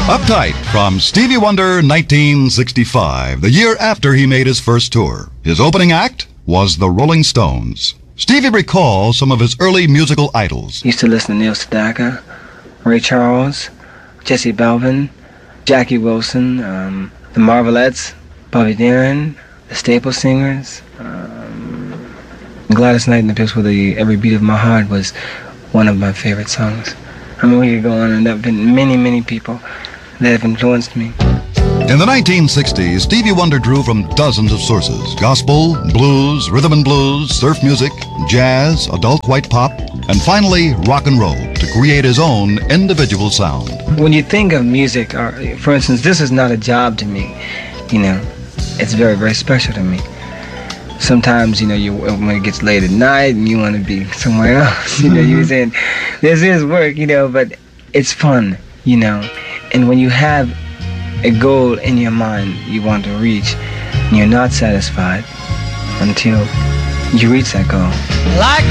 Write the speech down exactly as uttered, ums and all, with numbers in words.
Uptight from Stevie Wonder, nineteen sixty-five, the year after he made his first tour. His opening act was the Rolling Stones. Stevie recalls some of his early musical idols. Used to listen to Neil Sedaka, Ray Charles, Jesse Belvin, Jackie Wilson, um, the Marvelettes, Bobby Darin, the Staple Singers. Um, Gladys Knight and the Pips with the Every Beat of My Heart was one of my favorite songs. I mean, we could go on, and there have been many, many people that have influenced me. In the nineteen sixties, Stevie Wonder drew from dozens of sources: gospel, blues, rhythm and blues, surf music, jazz, adult white pop, and finally rock and roll to create his own individual sound. When you think of music, or, for instance, this is not a job to me, you know, it's very, very special to me. Sometimes, you know, you when it gets late at night and you want to be somewhere else, you know, you're saying, this is work, you know, but it's fun, you know. And when you have a goal in your mind you want to reach, and you're not satisfied until you reach that goal. Like